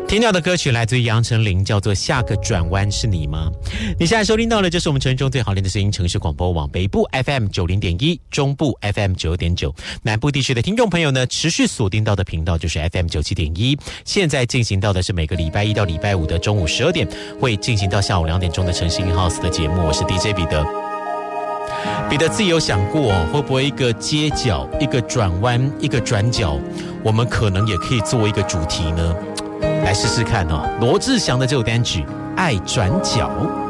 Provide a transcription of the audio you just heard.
听到的歌曲来自于杨丞琳，叫做《下个转弯是你吗》。你现在收听到的就是我们城市中最好听的声音，城市广播网，北部 FM 90.1，中部 FM 9.9，南部地区的听众朋友呢，持续锁定到的频道就是 FM 97.1。现在进行到的是每个礼拜一到礼拜五的中午12点，会进行到下午2点钟的城市 in house 的节目。我是 DJ 彼得。彼得自己有想过，会不会一个街角、一个转弯、一个转角，我们可能也可以做一个主题呢？来试试看哦。罗志祥的这首单曲《爱转角》。